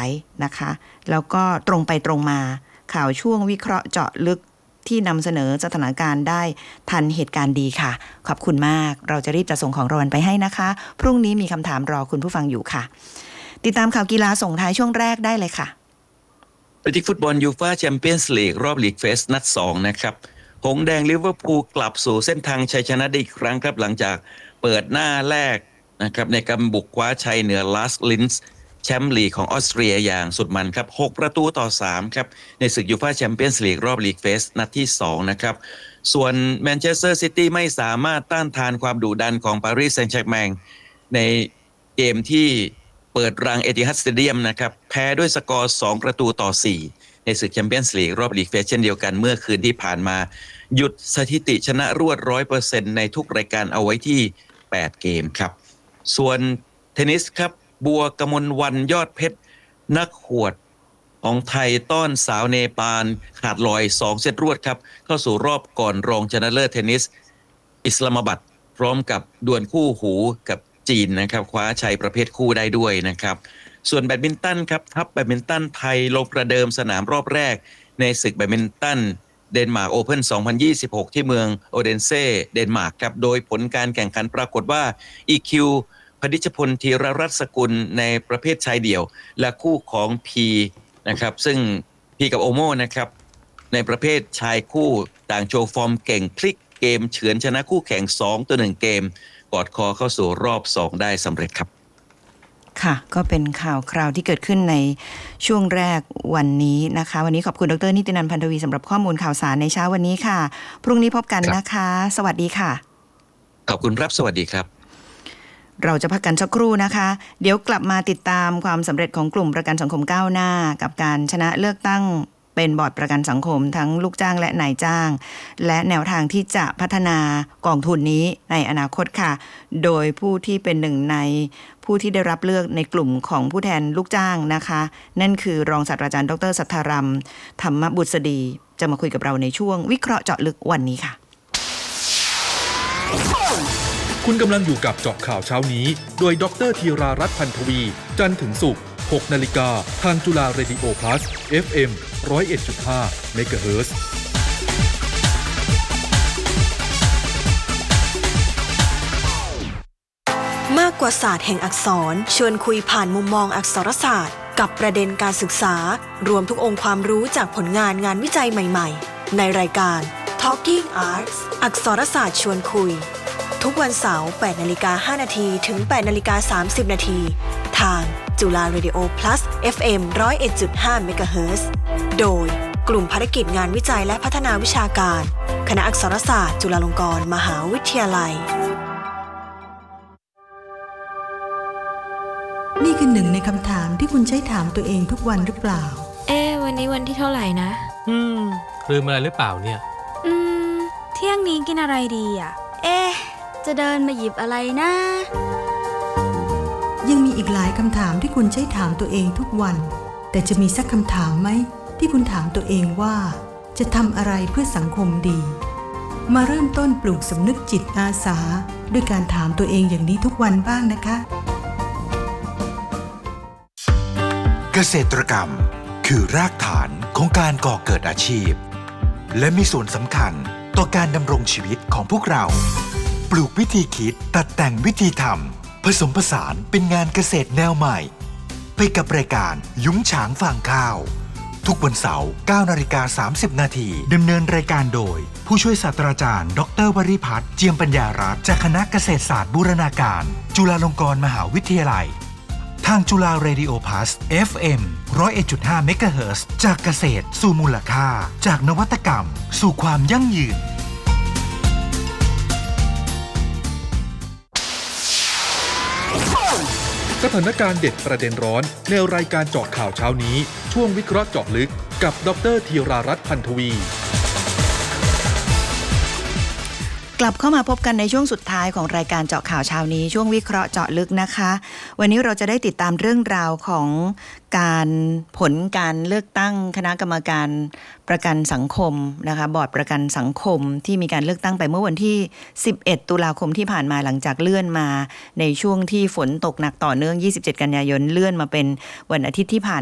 ายนะคะแล้วก็ตรงไปตรงมาข่าวช่วงวิเคราะห์เจาะลึกที่นำเสนอสถานการณ์ได้ทันเหตุการณ์ดีค่ะขอบคุณมากเราจะรีบจะส่งของรางวัลไปให้นะคะพรุ่งนี้มีคำถามรอคุณผู้ฟังอยู่ค่ะติดตามข่าวกีฬาส่งท้ายช่วงแรกได้เลยค่ะไปที่ฟุตบอลยูฟ่าแชมเปี้ยนส์ลีกรอบลีกเฟสนัด2นะครับหงส์แดงลิเวอร์พูลกลับสู่เส้นทางชัยชนะได้อีกครั้งครับหลังจากเปิดหน้าแรกนะครับในการบุกคว้าชัยเหนือลาสลินส์แชมป์ลีกของออสเตรียอย่างสุดมันครับ6-3ครับในศึกยูฟ่าแชมเปี้ยนส์ลีกรอบลีกเฟสนัดที่2นะครับส่วนแมนเชสเตอร์ซิตี้ไม่สามารถต้านทานความดุดันของปารีสแซงต์แชร์กแมงในเกมที่เปิดรังเอติฮัดสเตเดียมนะครับแพ้ด้วยสกอร์2-4ในศึกแชมเปี้ยนส์ลีกรอบลีกเฟสเช่นเดียวกันเมื่อคืนที่ผ่านมาหยุดสถิติชนะรวด 100% ในทุกรายการเอาไว้ที่8เกมครับส่วนเทนนิสครับบัวกมลวรรณยอดเพชรนักหวดของไทยต้อนสาวเนปาลขาดลอย2เซตรวดครับเข้าสู่รอบก่อนรองชนะเลิศเทนนิสอิสลามบัดพร้อมกับดวลคู่หูกับจีนนะครับคว้าชัยประเภทคู่ได้ด้วยนะครับส่วนแบดมินตันครับทัพแบดมินตันไทยลงประเดิมสนามรอบแรกในศึกแบดมินตันเดนมาร์กโอเพ่น2026ที่เมืองโอเดนเซ่เดนมาร์กครับโดยผลการแข่งขันปรากฏว่า EQ พดิชพลธีรรัตน์สกุลในประเภทชายเดี่ยวและคู่ของพีนะครับซึ่งพีกับโอโมนะครับในประเภทชายคู่ต่างโชว์ฟอร์มเก่งพลิกเกมเฉือนชนะคู่แข่ง2-1เกมกอดคอเข้าสู่รอบ2ได้สำเร็จครับค่ะก็เป็นข่าวคราวที่เกิดขึ้นในช่วงแรกวันนี้นะคะวันนี้ขอบคุณดร.นิตินันท์ พันธวีสำหรับข้อมูลข่าวสารในเช้าวันนี้ค่ะพรุ่งนี้พบกันนะคะสวัสดีค่ะขอบคุณครับสวัสดีครับเราจะพักกันสักครู่นะคะเดี๋ยวกลับมาติดตามความสำเร็จของกลุ่มประกันสังคมก้าวหน้ากับการชนะเลือกตั้งเป็นบอร์ดประกันสังคมทั้งลูกจ้างและนายจ้างและแนวทางที่จะพัฒนากองทุนนี้ในอนาคตค่ะโดยผู้ที่เป็นหนึ่งในผู้ที่ได้รับเลือกในกลุ่มของผู้แทนลูกจ้างนะคะนั่นคือรองศาสตราจารย์ดร.สัทธารัมธรรมบุษดีจะมาคุยกับเราในช่วงวิเคราะห์เจาะลึกวันนี้ค่ะคุณกำลังอยู่กับเจาะข่าวเช้านี้โดยดร.ธีรารัตน์ พันธวีจันทร์ถึงศุกร์ 6 นาฬิกาทางจุฬาเรดิโอพลัส FM 101.5 เมกะเฮิรตซ์มากกว่าศาสตร์แห่งอักษรชวนคุยผ่านมุมมองอักษรศาสตร์กับประเด็นการศึกษารวมทุกองค์ความรู้จากผลงานงานวิจัยใหม่ๆในรายการ Talking Arts อักษรศาสตร์ชวนคุยทุกวันเสาร์ 8:05 น.ถึง 8:30 น.ทางจุฬาเรดิโอ plus FM 101.5 เมกะเฮิรตซ์โดยกลุ่มภารกิจงานวิจัยและพัฒนาวิชาการคณะอักษรศาสตร์จุฬาลงกรณ์มหาวิทยาลัยนี่คือหนึ่งในคำถามที่คุณใช้ถามตัวเองทุกวันหรือเปล่าวันนี้วันที่เท่าไหร่นะลืมอะไรหรือเปล่าเนี่ยเที่ยงนี้กินอะไรดีอ่ะจะเดินมาหยิบอะไรนะยังมีอีกหลายคำถามที่คุณใช้ถามตัวเองทุกวันแต่จะมีสักคำถามไหมที่คุณถามตัวเองว่าจะทำอะไรเพื่อสังคมดีมาเริ่มต้นปลูกสำนึกจิตอาสาด้วยการถามตัวเองอย่างนี้ทุกวันบ้างนะคะเกษตรกรรมคือรากฐานของการก่อเกิดอาชีพและมีส่วนสำคัญต่อการดำรงชีวิตของพวกเราปลูกวิธีคิดตัดแต่งวิธีทำผสมผสานเป็นงานเกษตรแนวใหม่ไปกับรายการยุ้งฉางฟางข้าวทุกวันเสาร์ 9:30 น.ดำเนินรายการโดยผู้ช่วยศาสตราจารย์ดร.วริพัฒน์เจียมปัญญารัตน์จากคณะเกษตรศาสตร์บูรณาการจุฬาลงกรณ์มหาวิทยาลัยทางจุฬาเรดิโอพลัส FM 101.5 เมกะเฮิรตซ์จากเกษตรสู่มูลค่าจากนวัตกรรมสู่ความยั่งยืนสถานการณ์เด็ดประเด็นร้อนในรายการเจาะข่าวเช้านี้ช่วงวิเคราะห์เจาะลึกกับดร.ธีรารัตน์ พันธวีกลับเข้ามาพบกันในช่วงสุดท้ายของรายการเจาะข่าวเช้านี้ช่วงวิเคราะห์เจาะลึกนะคะวันนี้เราจะได้ติดตามเรื่องราวของการผลการเลือกตั้งคณะกรรมการประกันสังคมนะคะบอร์ดประกันสังคมที่มีการเลือกตั้งไปเมื่อวันที่11ตุลาคมที่ผ่านมาหลังจากเลื่อนมาในช่วงที่ฝนตกหนักต่อเนื่อง27กันยายนเลื่อนมาเป็นวันอาทิตย์ที่ผ่าน